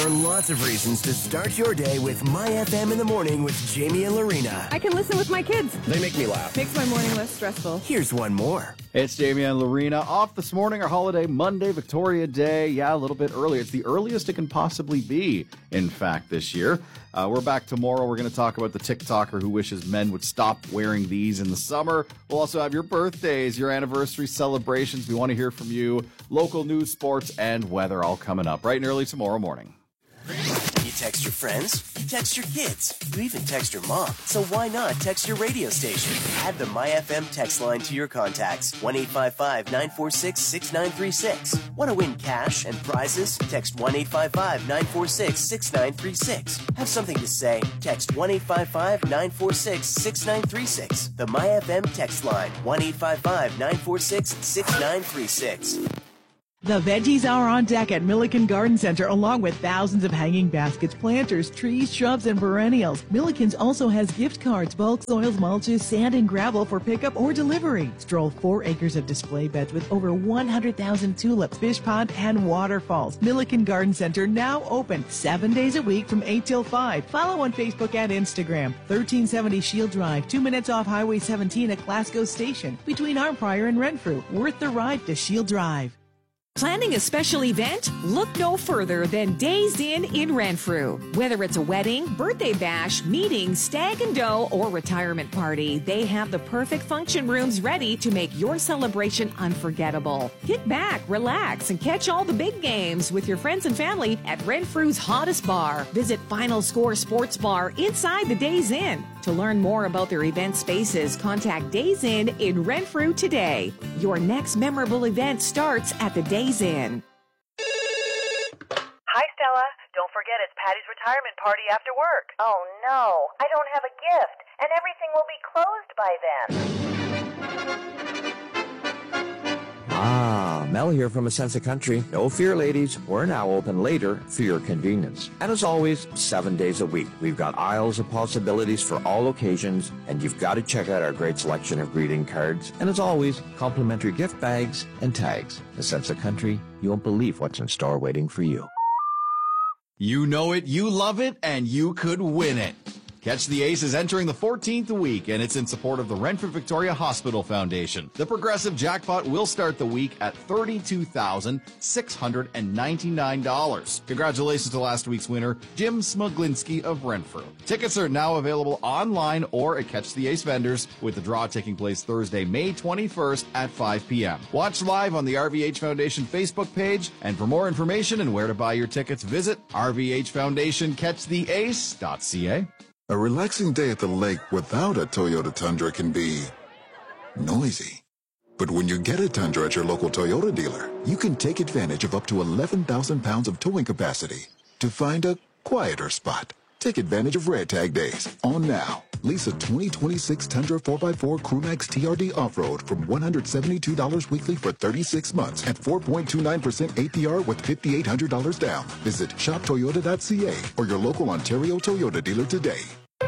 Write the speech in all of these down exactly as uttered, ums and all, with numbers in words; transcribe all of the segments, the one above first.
are lots of reasons to start your day with My F M in the morning with Jamie and Lorena. I can listen with my kids. They make me laugh. Makes my morning less stressful. Here's one more. It's Jamie and Lorena off this morning, our holiday Monday, Victoria Day. Yeah, a little bit earlier. It's the earliest it can possibly be, in fact, this year. Uh, we're back tomorrow. We're going to talk about the TikToker who wishes men would stop wearing these in the summer. We'll also have your birthdays, your anniversary celebrations. We want to hear from you. Local news, sports, and weather all coming up bright and early tomorrow morning. You text your friends, you text your kids, you even text your mom. So why not text your radio station? Add the My F M text line to your contacts. one eight five five, nine four six, six nine three six. Want to win cash and prizes? Text one eight five five, nine four six, six nine three six. Have something to say? Text one eight five five, nine four six, six nine three six. The My F M text line, one eight five five, nine four six, six nine three six. The veggies are on deck at Milliken Garden Center, along with thousands of hanging baskets, planters, trees, shrubs, and perennials. Milliken's also has gift cards, bulk soils, mulches, sand, and gravel for pickup or delivery. Stroll four acres of display beds with over one hundred thousand tulips, fish pond, and waterfalls. Milliken Garden Center now open seven days a week from eight till five. Follow on Facebook and Instagram. thirteen seventy Shield Drive, two minutes off Highway seventeen at Glasgow Station, between Arnprior and Renfrew. Worth the ride to Shield Drive. Planning a special event? Look no further than Days Inn in Renfrew. Whether it's a wedding, birthday bash, meeting, stag and doe, or retirement party, they have the perfect function rooms ready to make your celebration unforgettable. Kick back, relax, and catch all the big games with your friends and family at Renfrew's hottest bar. Visit Final Score Sports Bar inside the Days Inn. To learn more about their event spaces, contact Days Inn in Renfrew today. Your next memorable event starts at the Days Inn. Hi, Stella. Don't forget it's Patty's retirement party after work. Oh, no. I don't have a gift, and everything will be closed by then. Ah, Mel here from A Sense of Country. No fear, ladies. We're now open later for your convenience. And as always, seven days a week. We've got aisles of possibilities for all occasions, and you've got to check out our great selection of greeting cards. And as always, complimentary gift bags and tags. A Sense of Country, you won't believe what's in store waiting for you. You know it, you love it, and you could win it. Catch the Ace is entering the fourteenth week, and it's in support of the Renfrew Victoria Hospital Foundation. The Progressive Jackpot will start the week at thirty-two thousand six hundred ninety-nine dollars. Congratulations to last week's winner, Jim Smuglinski of Renfrew. Tickets are now available online or at Catch the Ace vendors, with the draw taking place Thursday, May twenty-first at five p.m. Watch live on the R V H Foundation Facebook page, and for more information and where to buy your tickets, visit R V H Foundation Catch the Ace dot c a. A relaxing day at the lake without a Toyota Tundra can be noisy. But when you get a Tundra at your local Toyota dealer, you can take advantage of up to eleven thousand pounds of towing capacity to find a quieter spot. Take advantage of Red Tag Days on now. Lease a twenty twenty-six Tundra four by four Crewmax T R D Off-Road from one hundred seventy-two dollars weekly for thirty-six months at four point two nine percent A P R with five thousand eight hundred dollars down. Visit shop toyota dot c a or your local Ontario Toyota dealer today.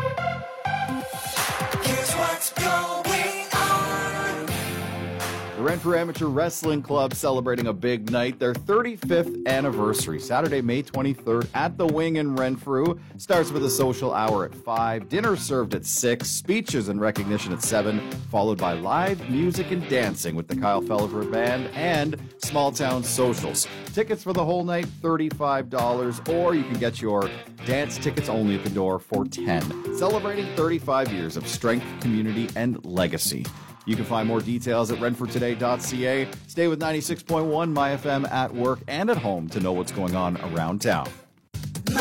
Here's what's going on. The Renfrew Amateur Wrestling Club celebrating a big night, their thirty-fifth anniversary, Saturday, May twenty-third at the Wing in Renfrew. Starts with a social hour at five, dinner served at six, speeches and recognition at seven, followed by live music and dancing with the Kyle Felliver Band and Small Town Socials. Tickets for the whole night, thirty-five dollars, or you can get your dance tickets only at the door for ten dollars. Celebrating thirty-five years of strength, community, and legacy. You can find more details at renfrew today dot c a. Stay with ninety-six point one My F M at work and at home to know what's going on around town.